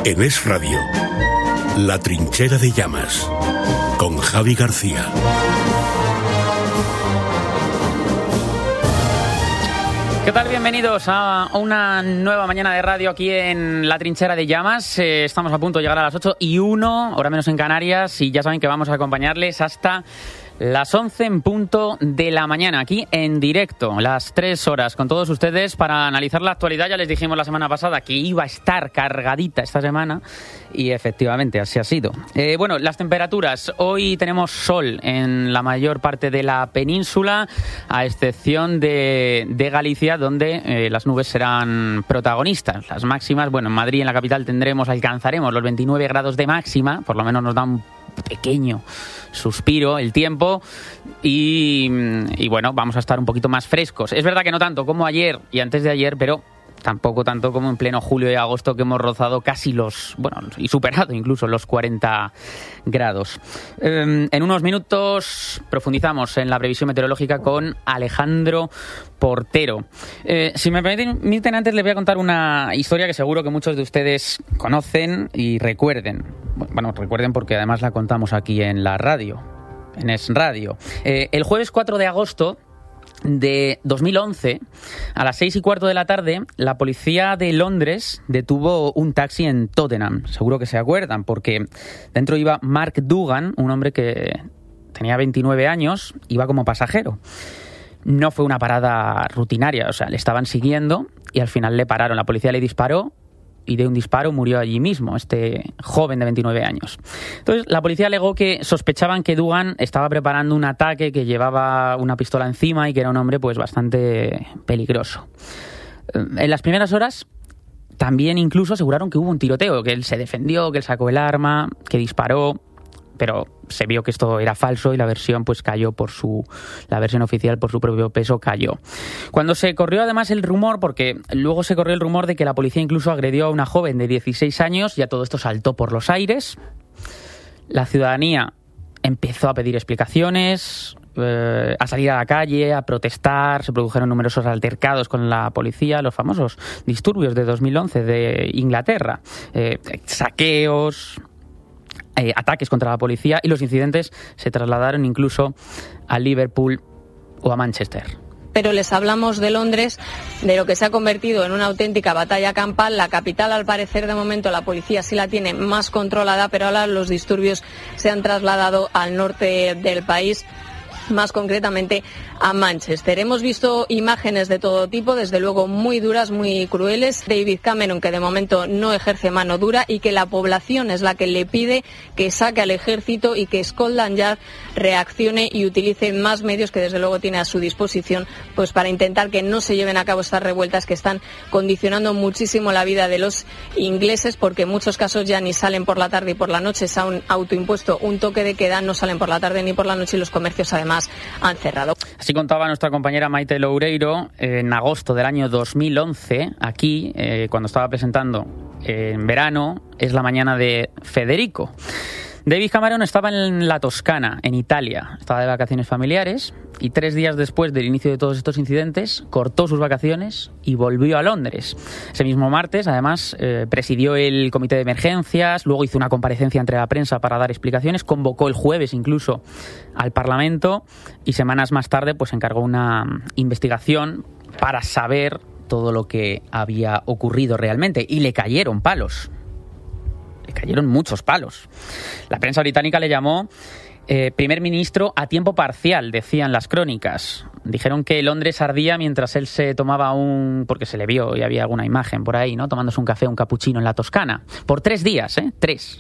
En Es Radio, La Trinchera de Llamas, con Javi García. ¿Qué tal? Bienvenidos a una nueva mañana de radio aquí en La Trinchera de Llamas. Estamos a punto de llegar a las 8:01, hora menos en Canarias, y ya saben que vamos a acompañarles hasta las 11 en punto de la mañana, aquí en directo, las 3 horas con todos ustedes para analizar la actualidad. Ya les dijimos la semana pasada que iba a estar cargadita esta semana y efectivamente así ha sido. Bueno, las temperaturas. Hoy tenemos sol en la mayor parte de la península, a excepción de Galicia, donde las nubes serán protagonistas. Las máximas, bueno, en Madrid, en la capital, alcanzaremos los 29 grados de máxima, por lo menos nos da un pequeño suspiro el tiempo y bueno, vamos a estar un poquito más frescos. Es verdad que no tanto como ayer y antes de ayer, pero tampoco tanto como en pleno julio y agosto, que hemos rozado casi y superado incluso los 40 grados. En unos minutos profundizamos en la previsión meteorológica con Alejandro Portero. Si me permiten, antes les voy a contar una historia que seguro que muchos de ustedes conocen y recuerden. Bueno, recuerden porque además la contamos aquí en la radio, en Es Radio. El jueves 4 de agosto de 2011, a las 6:15 de la tarde, la policía de Londres detuvo un taxi en Tottenham. Seguro que se acuerdan, porque dentro iba Mark Dugan, un hombre que tenía 29 años, iba como pasajero. No fue una parada rutinaria, o sea, le estaban siguiendo y al final le pararon. La policía le disparó y de un disparo murió allí mismo, este joven de 29 años. Entonces, la policía alegó que sospechaban que Dugan estaba preparando un ataque, que llevaba una pistola encima y que era un hombre pues bastante peligroso. En las primeras horas también incluso aseguraron que hubo un tiroteo, que él se defendió, que él sacó el arma, que disparó, pero se vio que esto era falso y la versión pues cayó la versión oficial por su propio peso cayó. Cuando se corrió además el rumor, porque luego se corrió el rumor de que la policía incluso agredió a una joven de 16 años, ya todo esto saltó por los aires. La ciudadanía empezó a pedir explicaciones, a salir a la calle, a protestar. Se produjeron numerosos altercados con la policía, los famosos disturbios de 2011 de Inglaterra, saqueos, ataques contra la policía, y los incidentes se trasladaron incluso a Liverpool o a Manchester. Pero les hablamos de Londres, de lo que se ha convertido en una auténtica batalla campal. La capital, al parecer, de momento la policía sí la tiene más controlada, pero ahora los disturbios se han trasladado al norte del país, más concretamente a Manchester. Hemos visto imágenes de todo tipo, desde luego muy duras, muy crueles. David Cameron, que de momento no ejerce mano dura y que la población es la que le pide que saque al ejército y que Scotland Yard reaccione y utilice más medios que desde luego tiene a su disposición, pues para intentar que no se lleven a cabo estas revueltas que están condicionando muchísimo la vida de los ingleses, porque en muchos casos ya ni salen por la tarde y por la noche. Se han autoimpuesto un toque de queda, no salen por la tarde ni por la noche y los comercios además han cerrado. Así contaba nuestra compañera Maite Loureiro en agosto del año 2011, aquí, cuando estaba presentando en verano, Es la mañana de Federico. David Cameron estaba en la Toscana, en Italia. Estaba de vacaciones familiares y 3 días después del inicio de todos estos incidentes cortó sus vacaciones y volvió a Londres. Ese mismo martes, además, presidió el comité de emergencias, luego hizo una comparecencia entre la prensa para dar explicaciones, convocó el jueves incluso al Parlamento y semanas más tarde pues encargó una investigación para saber todo lo que había ocurrido realmente, y le cayeron palos. Le cayeron muchos palos. La prensa británica le llamó primer ministro a tiempo parcial, decían las crónicas. Dijeron que Londres ardía mientras él se tomaba porque se le vio y había alguna imagen por ahí, ¿no?, tomándose un café, un capuchino en la Toscana. Por 3 días, 3.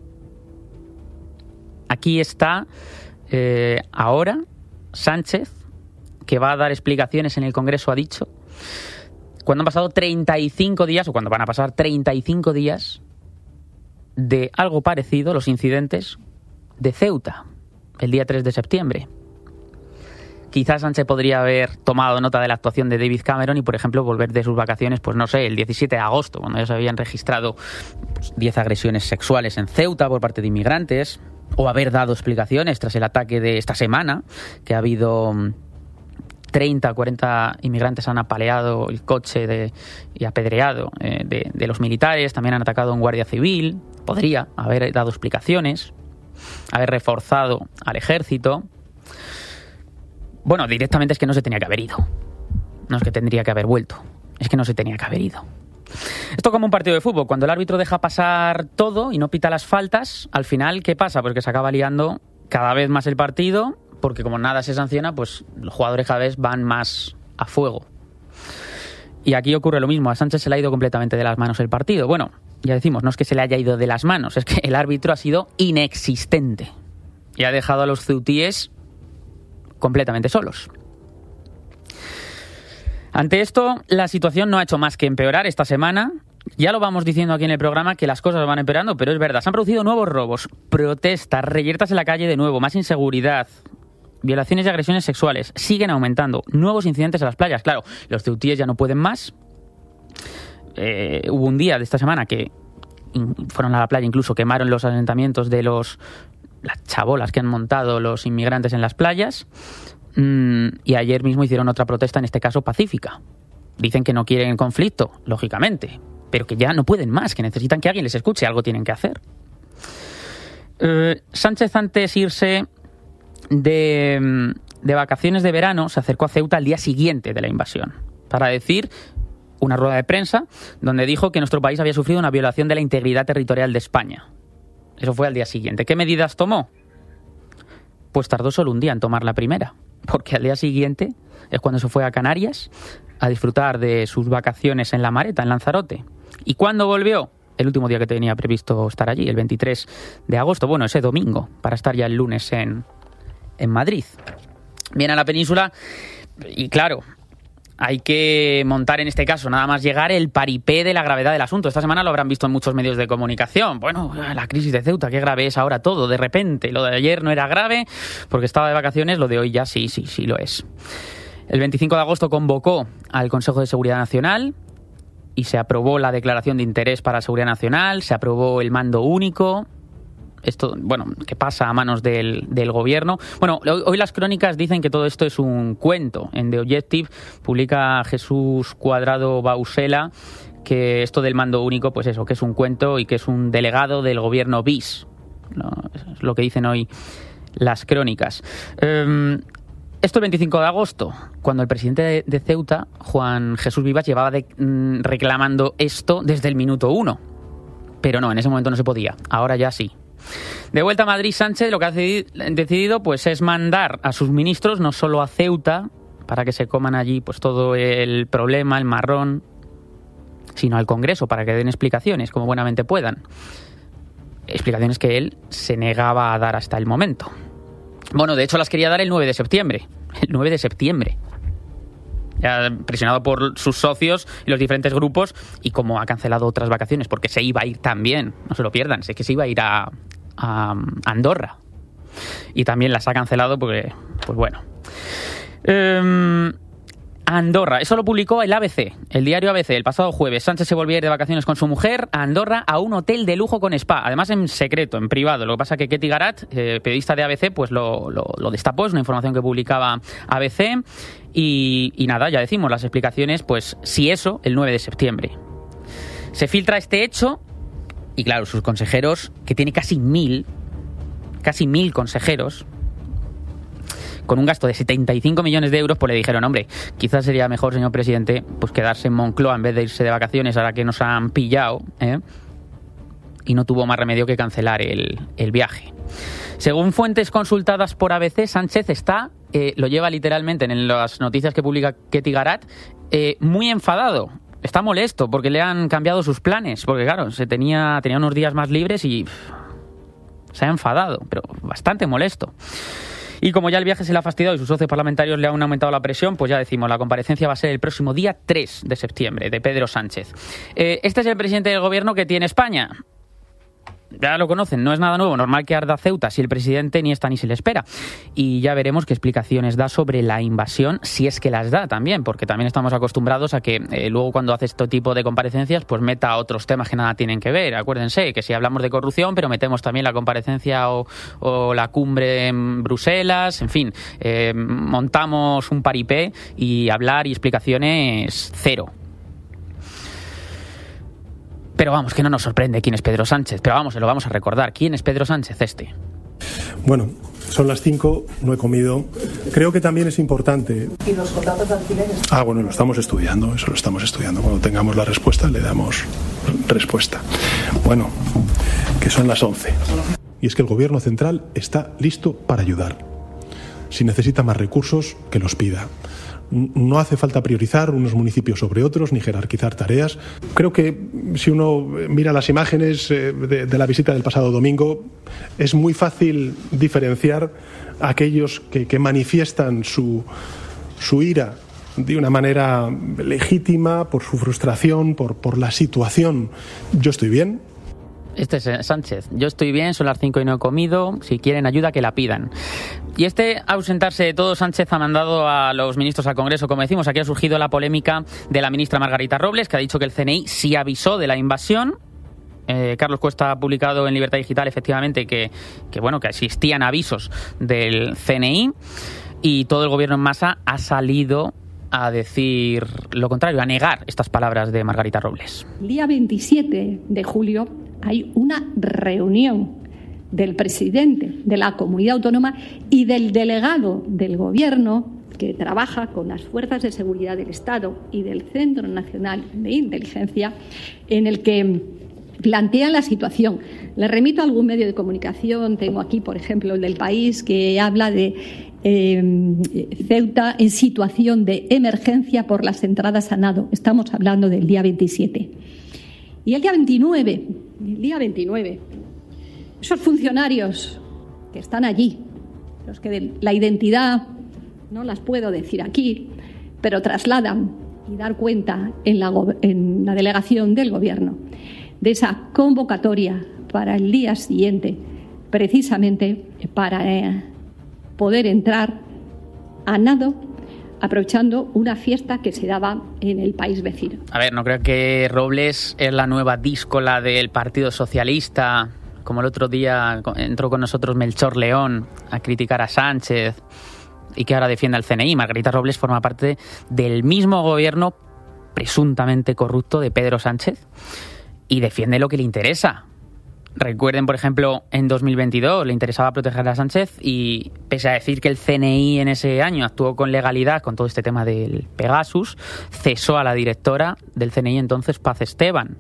Aquí está ahora Sánchez, que va a dar explicaciones en el Congreso, ha dicho, cuando han pasado 35 días, o cuando van a pasar 35 días, de algo parecido, los incidentes de Ceuta, el día 3 de septiembre. Quizás Sánchez podría haber tomado nota de la actuación de David Cameron y, por ejemplo, volver de sus vacaciones, pues no sé, el 17 de agosto, cuando ya se habían registrado 10 agresiones sexuales en Ceuta por parte de inmigrantes, o haber dado explicaciones tras el ataque de esta semana, que ha habido 30 o 40 inmigrantes han apaleado el coche y apedreado de los militares. También han atacado a un guardia civil. Podría haber dado explicaciones, haber reforzado al ejército. Bueno, directamente es que no se tenía que haber ido. No es que tendría que haber vuelto. Es que no se tenía que haber ido. Esto como un partido de fútbol. Cuando el árbitro deja pasar todo y no pita las faltas, al final, ¿qué pasa? Pues que se acaba liando cada vez más el partido, porque como nada se sanciona, pues los jugadores cada vez van más a fuego. Y aquí ocurre lo mismo. A Sánchez se le ha ido completamente de las manos el partido. Bueno, ya decimos, no es que se le haya ido de las manos, es que el árbitro ha sido inexistente. Y ha dejado a los ceutíes completamente solos. Ante esto, la situación no ha hecho más que empeorar esta semana. Ya lo vamos diciendo aquí en el programa que las cosas van empeorando, pero es verdad. Se han producido nuevos robos, protestas, reyertas en la calle de nuevo, más inseguridad, violaciones y agresiones sexuales. Siguen aumentando. Nuevos incidentes en las playas. Claro, los ceutíes ya no pueden más. Hubo un día de esta semana que fueron a la playa, incluso quemaron los asentamientos de las chabolas que han montado los inmigrantes en las playas. Y ayer mismo hicieron otra protesta, en este caso pacífica. Dicen que no quieren conflicto, lógicamente, pero que ya no pueden más, que necesitan que alguien les escuche, algo tienen que hacer. Sánchez, antes irse de vacaciones de verano, se acercó a Ceuta al día siguiente de la invasión para decir una rueda de prensa donde dijo que nuestro país había sufrido una violación de la integridad territorial de España. Eso fue al día siguiente. ¿Qué medidas tomó? Pues tardó solo un día en tomar la primera, porque al día siguiente es cuando se fue a Canarias a disfrutar de sus vacaciones en La Mareta, en Lanzarote. ¿Y cuándo volvió? El último día que tenía previsto estar allí, el 23 de agosto, bueno, ese domingo, para estar ya el lunes en Madrid. Viene a la península y claro, hay que montar en este caso, nada más llegar, el paripé de la gravedad del asunto. Esta semana lo habrán visto en muchos medios de comunicación. Bueno, la crisis de Ceuta, qué grave es ahora todo, de repente. Lo de ayer no era grave porque estaba de vacaciones, lo de hoy ya sí lo es. El 25 de agosto convocó al Consejo de Seguridad Nacional y se aprobó la declaración de interés para la seguridad nacional, se aprobó el mando único. Esto, bueno, que pasa a manos del gobierno. Bueno, hoy las crónicas dicen que todo esto es un cuento. En The Objective publica Jesús Cuadrado Bausela que esto del mando único, pues eso, que es un cuento y que es un delegado del gobierno bis. ¿No? Es lo que dicen hoy las crónicas. Esto el 25 de agosto, cuando el presidente de Ceuta, Juan Jesús Vivas, llevaba reclamando esto desde el minuto 1. Pero no, en ese momento no se podía. Ahora ya sí. De vuelta a Madrid, Sánchez lo que ha decidido pues es mandar a sus ministros no solo a Ceuta para que se coman allí pues todo el problema, el marrón, sino al Congreso para que den explicaciones como buenamente puedan. Explicaciones que él se negaba a dar hasta el momento. Bueno, de hecho las quería dar el 9 de septiembre. El 9 de septiembre. Ya presionado por sus socios y los diferentes grupos, y como ha cancelado otras vacaciones porque se iba a ir también, no se lo pierdan, sé que se iba a ir a Andorra y también las ha cancelado porque, pues bueno. Andorra, eso lo publicó el ABC, el diario ABC, el pasado jueves. Sánchez se volvía a ir de vacaciones con su mujer a Andorra, a un hotel de lujo con spa, además en secreto, en privado. Lo que pasa es que Ketty Garat, periodista de ABC, pues lo destapó, es una información que publicaba ABC. Y nada, ya decimos las explicaciones, pues si eso, el 9 de septiembre. Se filtra este hecho y claro, sus consejeros, que tiene casi 1.000 consejeros, con un gasto de 75 millones de euros, pues le dijeron, hombre, quizás sería mejor, señor presidente, pues quedarse en Moncloa en vez de irse de vacaciones ahora que nos han pillado, ¿eh? Y no tuvo más remedio que cancelar el viaje. Según fuentes consultadas por ABC, Sánchez está, lo lleva literalmente en las noticias que publica Ketty Garat, muy enfadado. Está molesto porque le han cambiado sus planes, porque claro, tenía unos días más libres y se ha enfadado, pero bastante molesto. Y como ya el viaje se le ha fastidiado y sus socios parlamentarios le han aumentado la presión, pues ya decimos, la comparecencia va a ser el próximo día 3 de septiembre, de Pedro Sánchez. ¿Este es el presidente del gobierno que tiene España? ya lo conocen, no es nada nuevo, normal que arda Ceuta si el presidente ni está ni se le espera. Y ya veremos qué explicaciones da sobre la invasión, si es que las da también, porque también estamos acostumbrados a que luego cuando hace este tipo de comparecencias pues meta otros temas que nada tienen que ver. Acuérdense que si hablamos de corrupción, pero metemos también la comparecencia o la cumbre en Bruselas, en fin, montamos un paripé y hablar y explicaciones cero. Pero vamos, que no nos sorprende quién es Pedro Sánchez. Pero vamos, se lo vamos a recordar. ¿Quién es Pedro Sánchez este? Bueno, son las 5, no he comido. Creo que también es importante. ¿Y los contratos de alquileres? Bueno, lo estamos estudiando, eso lo estamos estudiando. Cuando tengamos la respuesta, le damos respuesta. Bueno, que son las 11. Y es que el Gobierno central está listo para ayudar. Si necesita más recursos, que los pida. No hace falta priorizar unos municipios sobre otros ni jerarquizar tareas. Creo que si uno mira las imágenes de la visita del pasado domingo, es muy fácil diferenciar a aquellos que manifiestan su ira de una manera legítima por su frustración, por la situación. Yo estoy bien. Este es Sánchez. Yo estoy bien, son las 5 y no he comido. Si quieren ayuda, que la pidan. Y ausentarse de todo, Sánchez ha mandado a los ministros al Congreso. Como decimos, aquí ha surgido la polémica de la ministra Margarita Robles, que ha dicho que el CNI sí avisó de la invasión. Carlos Cuesta ha publicado en Libertad Digital, efectivamente, que existían avisos del CNI. Y todo el gobierno en masa ha salido a decir lo contrario, a negar estas palabras de Margarita Robles. El día 27 de julio hay una reunión del presidente de la comunidad autónoma y del delegado del Gobierno que trabaja con las fuerzas de seguridad del Estado y del Centro Nacional de Inteligencia, en el que plantean la situación. Le remito a algún medio de comunicación, tengo aquí, por ejemplo, el del País, que habla de Ceuta en situación de emergencia por las entradas a nado. Estamos hablando del día 27. Y el día 29, esos funcionarios que están allí, los que la identidad no las puedo decir aquí, pero trasladan y dar cuenta en la delegación del Gobierno de esa convocatoria para el día siguiente, precisamente para poder entrar a nado, aprovechando una fiesta que se daba en el país vecino. A ver, no creo que Robles es la nueva díscola del Partido Socialista, como el otro día entró con nosotros Melchor León a criticar a Sánchez y que ahora defiende al CNI. Margarita Robles forma parte del mismo gobierno presuntamente corrupto de Pedro Sánchez y defiende lo que le interesa. Recuerden, por ejemplo, en 2022 le interesaba proteger a Sánchez y, pese a decir que el CNI en ese año actuó con legalidad con todo este tema del Pegasus, cesó a la directora del CNI entonces, Paz Esteban.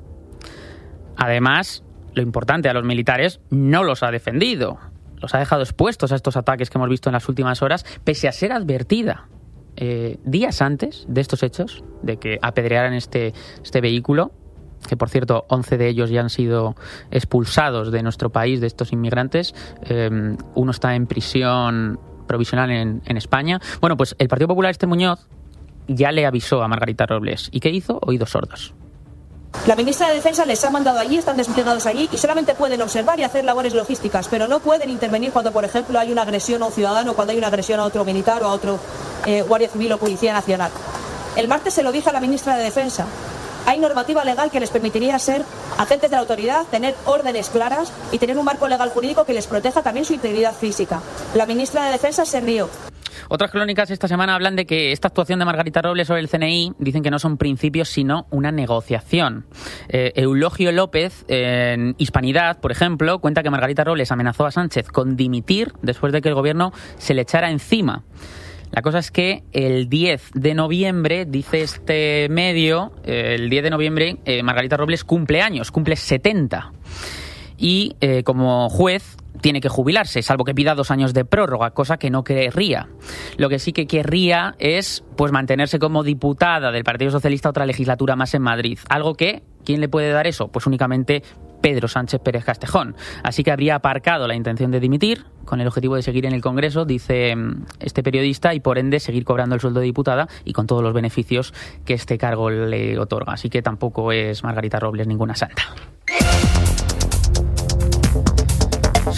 Además, lo importante, a los militares no los ha defendido. Los ha dejado expuestos a estos ataques que hemos visto en las últimas horas, pese a ser advertida días antes de estos hechos, de que apedrearan este vehículo, que por cierto 11 de ellos ya han sido expulsados de nuestro país, de estos inmigrantes. Uno está en prisión provisional en España. Bueno, pues el Partido Popular, Muñoz, ya le avisó a Margarita Robles. ¿Y qué hizo? Oídos sordos. La ministra de Defensa les ha mandado allí, están desplegados allí y solamente pueden observar y hacer labores logísticas, pero no pueden intervenir cuando, por ejemplo, hay una agresión a un ciudadano, cuando hay una agresión a otro militar o a otro guardia civil o policía nacional. El martes se lo dije a la ministra de Defensa. Hay normativa legal que les permitiría ser agentes de la autoridad, tener órdenes claras y tener un marco legal jurídico que les proteja también su integridad física. La ministra de Defensa se rió. Otras crónicas esta semana hablan de que esta actuación de Margarita Robles sobre el CNI dicen que no son principios sino una negociación. Eulogio López, en Hispanidad, por ejemplo, cuenta que Margarita Robles amenazó a Sánchez con dimitir después de que el gobierno se le echara encima. La cosa es que el 10 de noviembre, dice este medio, el 10 de noviembre Margarita Robles cumple años, cumple 70. Y como juez tiene que jubilarse, salvo que pida 2 años de prórroga, cosa que no querría. Lo que sí que querría es pues mantenerse como diputada del Partido Socialista otra legislatura más en Madrid. Algo que, ¿quién le puede dar eso? Pues únicamente Pedro Sánchez Pérez Castejón. Así que habría aparcado la intención de dimitir con el objetivo de seguir en el Congreso, dice este periodista, y por ende seguir cobrando el sueldo de diputada y con todos los beneficios que este cargo le otorga. Así que tampoco es Margarita Robles ninguna santa.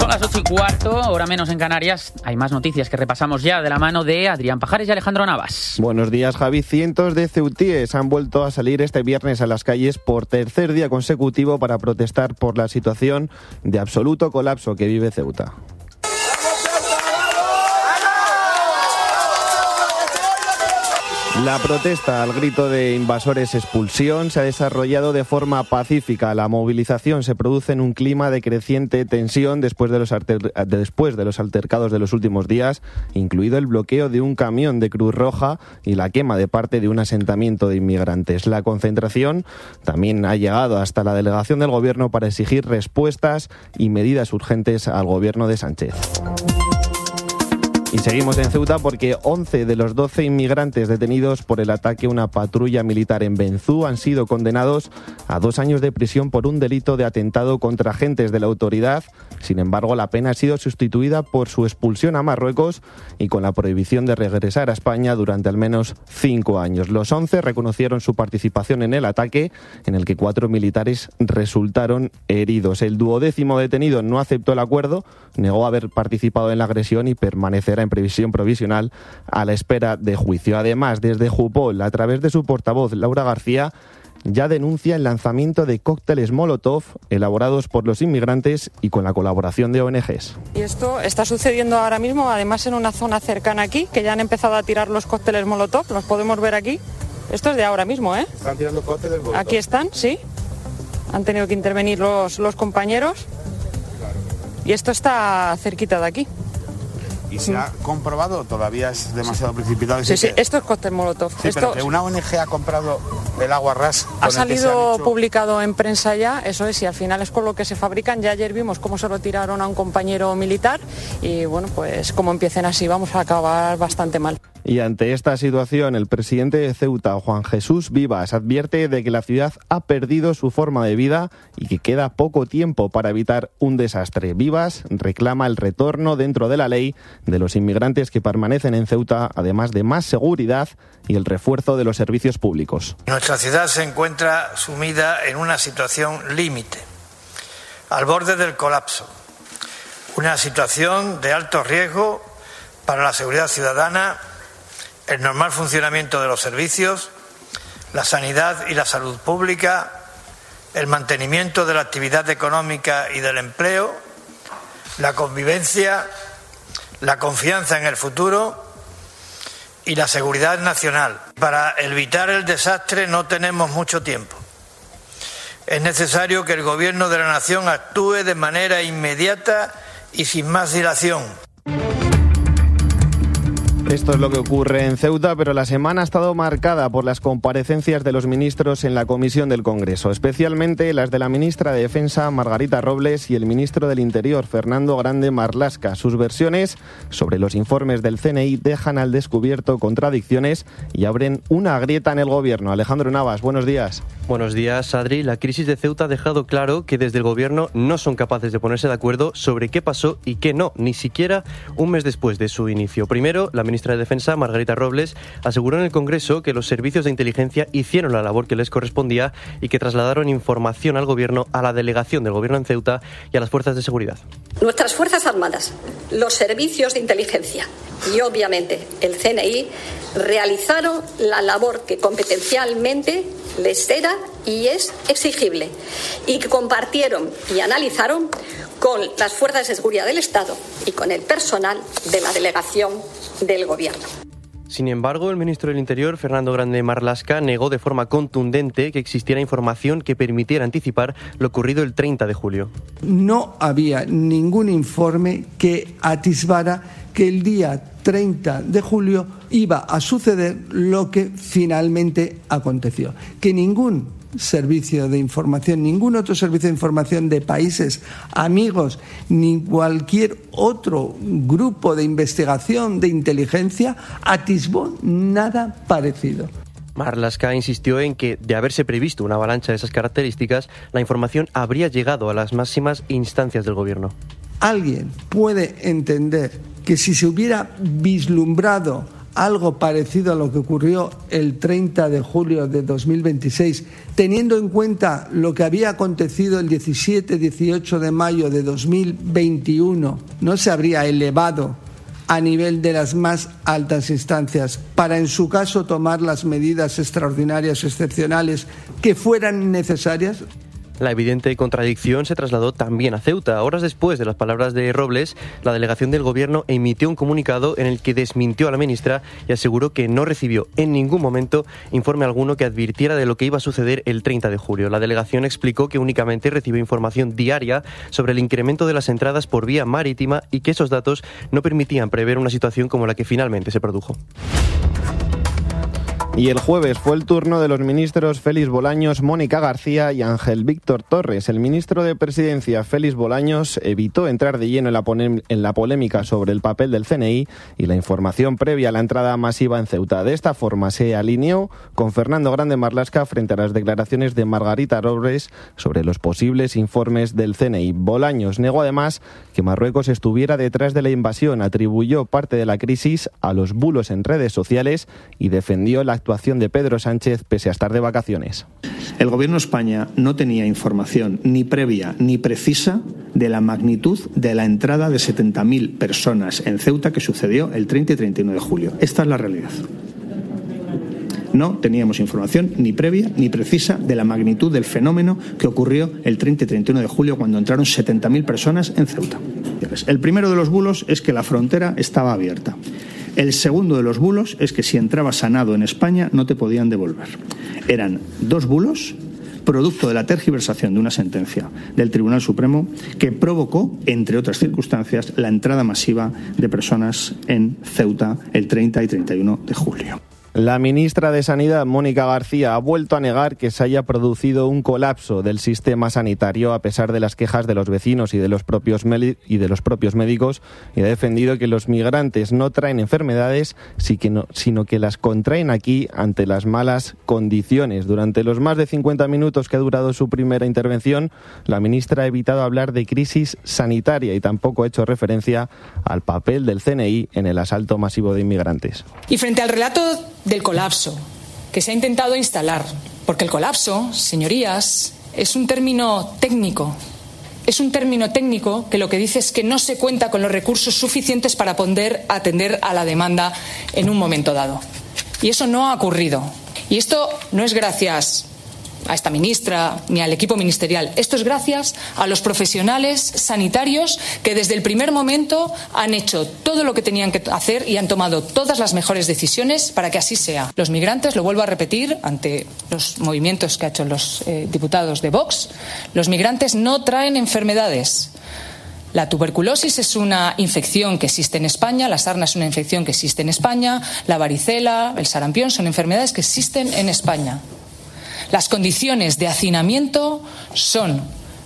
Son las 8:15, hora menos en Canarias. Hay más noticias que repasamos ya de la mano de Adrián Pajares y Alejandro Navas. Buenos días, Javi. Cientos de ceutíes han vuelto a salir este viernes a las calles por tercer día consecutivo para protestar por la situación de absoluto colapso que vive Ceuta. La protesta al grito de invasores expulsión se ha desarrollado de forma pacífica. La movilización se produce en un clima de creciente tensión después de los altercados de los últimos días, incluido el bloqueo de un camión de Cruz Roja y la quema de parte de un asentamiento de inmigrantes. La concentración también ha llegado hasta la delegación del Gobierno para exigir respuestas y medidas urgentes al Gobierno de Sánchez. Y seguimos en Ceuta porque 11 de los 12 inmigrantes detenidos por el ataque a una patrulla militar en Benzú han sido condenados a 2 años de prisión por un delito de atentado contra agentes de la autoridad. Sin embargo, la pena ha sido sustituida por su expulsión a Marruecos y con la prohibición de regresar a España durante al menos 5 años. Los 11 reconocieron su participación en el ataque, en el que 4 militares resultaron heridos. El 12º detenido no aceptó el acuerdo, negó haber participado en la agresión y permanecerá en previsión provisional a la espera de juicio. Además, desde Jupol, a través de su portavoz Laura García, ya denuncia el lanzamiento de cócteles Molotov elaborados por los inmigrantes y con la colaboración de ONGs. Y esto está sucediendo ahora mismo, además en una zona cercana aquí, que ya han empezado a tirar los cócteles Molotov, los podemos ver aquí. Esto es de ahora mismo, ¿eh? ¿Están tirando cócteles Molotov? Aquí están, sí. Han tenido que intervenir los compañeros. Y esto está cerquita de aquí. ¿Y se ha comprobado? Todavía es demasiado precipitado. Sí, esto es cóctel Molotov. Sí, pero que una ONG ha comprado el agua ras. Ha salido publicado en prensa ya, eso es, y al final es con lo que se fabrican. Ya ayer vimos cómo se lo tiraron a un compañero militar y bueno, pues como empiecen así vamos a acabar bastante mal. Y ante esta situación, el presidente de Ceuta, Juan Jesús Vivas, advierte de que la ciudad ha perdido su forma de vida y que queda poco tiempo para evitar un desastre. Vivas reclama el retorno dentro de la ley de los inmigrantes que permanecen en Ceuta, además de más seguridad y el refuerzo de los servicios públicos. Nuestra ciudad se encuentra sumida en una situación límite, al borde del colapso. Una situación de alto riesgo para la seguridad ciudadana, el normal funcionamiento de los servicios, la sanidad y la salud pública, el mantenimiento de la actividad económica y del empleo, la convivencia, la confianza en el futuro y la seguridad nacional. Para evitar el desastre no tenemos mucho tiempo. Es necesario que el Gobierno de la Nación actúe de manera inmediata y sin más dilación. Esto es lo que ocurre en Ceuta, pero la semana ha estado marcada por las comparecencias de los ministros en la Comisión del Congreso, especialmente las de la ministra de Defensa, Margarita Robles, y el ministro del Interior, Fernando Grande Marlaska. Sus versiones sobre los informes del CNI dejan al descubierto contradicciones y abren una grieta en el Gobierno. Alejandro Navas, buenos días. Buenos días, Adri. La crisis de Ceuta ha dejado claro que desde el Gobierno no son capaces de ponerse de acuerdo sobre qué pasó y qué no, ni siquiera un mes después de su inicio. Primero, la ministra de Defensa, Margarita Robles, aseguró en el Congreso que los servicios de inteligencia hicieron la labor que les correspondía y que trasladaron información al Gobierno, a la delegación del Gobierno en Ceuta y a las fuerzas de seguridad. Nuestras Fuerzas Armadas, los servicios de inteligencia y obviamente el CNI realizaron la labor que competencialmente les era y es exigible y que compartieron y analizaron con las fuerzas de seguridad del Estado y con el personal de la delegación del Gobierno. Sin embargo, el ministro del Interior, Fernando Grande Marlaska, negó de forma contundente que existiera información que permitiera anticipar lo ocurrido el 30 de julio. No había ningún informe que atisbara que el día 30 de julio iba a suceder lo que finalmente aconteció. Que ningún servicio de información, ningún otro servicio de información de países amigos, ni cualquier otro grupo de investigación de inteligencia atisbó nada parecido. Marlaska insistió en que, de haberse previsto una avalancha de esas características, la información habría llegado a las máximas instancias del Gobierno. ¿Alguien puede entender que si se hubiera vislumbrado algo parecido a lo que ocurrió el 30 de julio de 2026, teniendo en cuenta lo que había acontecido el 17-18 de mayo de 2021, no se habría elevado a nivel de las más altas instancias para, en su caso, tomar las medidas extraordinarias o excepcionales que fueran necesarias? La evidente contradicción se trasladó también a Ceuta. Horas después de las palabras de Robles, la delegación del Gobierno emitió un comunicado en el que desmintió a la ministra y aseguró que no recibió en ningún momento informe alguno que advirtiera de lo que iba a suceder el 30 de julio. La delegación explicó que únicamente recibió información diaria sobre el incremento de las entradas por vía marítima y que esos datos no permitían prever una situación como la que finalmente se produjo. Y el jueves fue el turno de los ministros Félix Bolaños, Mónica García y Ángel Víctor Torres. El ministro de Presidencia, Félix Bolaños, evitó entrar de lleno en la polémica sobre el papel del CNI y la información previa a la entrada masiva en Ceuta. De esta forma se alineó con Fernando Grande Marlaska frente a las declaraciones de Margarita Robles sobre los posibles informes del CNI. Bolaños negó además que Marruecos estuviera detrás de la invasión, atribuyó parte de la crisis a los bulos en redes sociales y defendió la actuación de Pedro Sánchez pese a estar de vacaciones. El Gobierno de España no tenía información ni previa ni precisa de la magnitud de la entrada de 70.000 personas en Ceuta que sucedió el 30 y 31 de julio. Esta es la realidad. No teníamos información ni previa ni precisa de la magnitud del fenómeno que ocurrió el 30 y 31 de julio cuando entraron 70.000 personas en Ceuta. El primero de los bulos es que la frontera estaba abierta. El segundo de los bulos es que si entrabas sanado en España no te podían devolver. Eran dos bulos producto de la tergiversación de una sentencia del Tribunal Supremo que provocó, entre otras circunstancias, la entrada masiva de personas en Ceuta el 30 y 31 de julio. La ministra de Sanidad, Mónica García, ha vuelto a negar que se haya producido un colapso del sistema sanitario a pesar de las quejas de los vecinos y de los propios médicos, y ha defendido que los migrantes no traen enfermedades, sino que las contraen aquí ante las malas condiciones. Durante los más de 50 minutos que ha durado su primera intervención, la ministra ha evitado hablar de crisis sanitaria y tampoco ha hecho referencia al papel del CNI en el asalto masivo de inmigrantes. Y frente al relato del colapso que se ha intentado instalar, porque el colapso, señorías, es un término técnico. Es un término técnico que lo que dice es que no se cuenta con los recursos suficientes para poder atender a la demanda en un momento dado. Y eso no ha ocurrido. Y esto no es gracias a esta ministra ni al equipo ministerial. Esto es gracias a los profesionales sanitarios que desde el primer momento han hecho todo lo que tenían que hacer y han tomado todas las mejores decisiones para que así sea. Los migrantes, lo vuelvo a repetir ante los movimientos que han hecho los diputados de Vox, los migrantes no traen enfermedades. La tuberculosis es una infección que existe en España, la sarna es una infección que existe en España, la varicela, el sarampión son enfermedades que existen en España. Las condiciones de hacinamiento son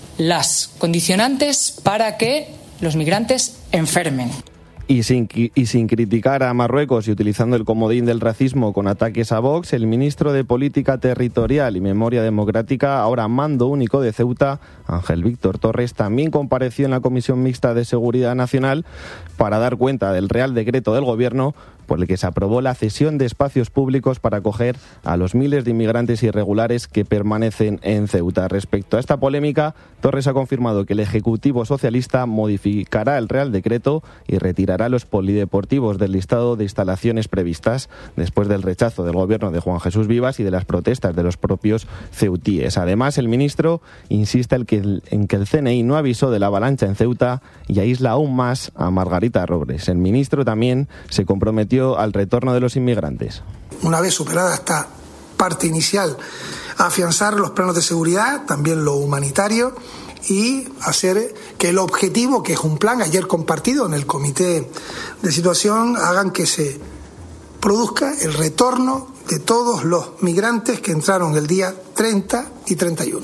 las condicionantes para que los migrantes enfermen. Y sin criticar a Marruecos y utilizando el comodín del racismo con ataques a Vox, el ministro de Política Territorial y Memoria Democrática, ahora mando único de Ceuta, Ángel Víctor Torres, también compareció en la Comisión Mixta de Seguridad Nacional para dar cuenta del Real Decreto del Gobierno por el que se aprobó la cesión de espacios públicos para acoger a los miles de inmigrantes irregulares que permanecen en Ceuta. Respecto a esta polémica, Torres ha confirmado que el Ejecutivo Socialista modificará el Real Decreto y retirará los polideportivos del listado de instalaciones previstas después del rechazo del Gobierno de Juan Jesús Vivas y de las protestas de los propios ceutíes. Además, el ministro insiste en que el CNI no avisó de la avalancha en Ceuta y aísla aún más a Margarita Robles. El ministro también se comprometió al retorno de los inmigrantes. Una vez superada esta parte inicial, afianzar los planos de seguridad, también lo humanitario, y hacer que el objetivo, que es un plan ayer compartido en el comité de situación, hagan que se produzca el retorno de todos los migrantes que entraron el día 30 y 31.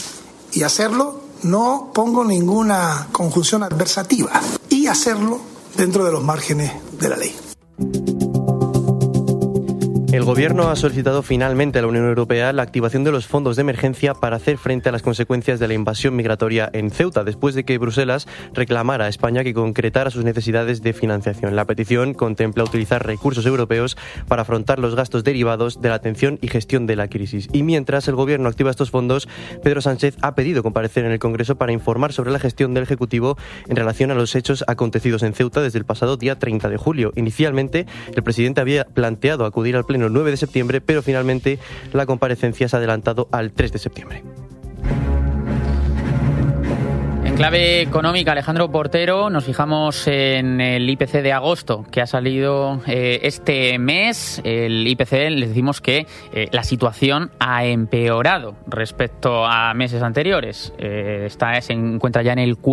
Y hacerlo, no pongo ninguna conjunción adversativa, y hacerlo dentro de los márgenes de la ley. El Gobierno ha solicitado finalmente a la Unión Europea la activación de los fondos de emergencia para hacer frente a las consecuencias de la invasión migratoria en Ceuta, después de que Bruselas reclamara a España que concretara sus necesidades de financiación. La petición contempla utilizar recursos europeos para afrontar los gastos derivados de la atención y gestión de la crisis. Y mientras el Gobierno activa estos fondos, Pedro Sánchez ha pedido comparecer en el Congreso para informar sobre la gestión del Ejecutivo en relación a los hechos acontecidos en Ceuta desde el pasado día 30 de julio. Inicialmente, el presidente había planteado acudir al Pleno el 9 de septiembre, pero finalmente la comparecencia se ha adelantado al 3 de septiembre. En clave económica, Alejandro Portero, nos fijamos en el IPC de agosto que ha salido este mes. El IPC, les decimos que la situación ha empeorado respecto a meses anteriores. Se encuentra ya en el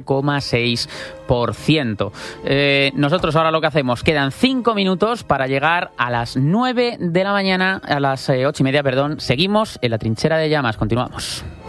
4,6%. Nosotros ahora lo que hacemos, quedan 5 minutos para llegar a las 9 de la mañana, a las 8:30, perdón. Seguimos en la Trinchera de Llamas, continuamos.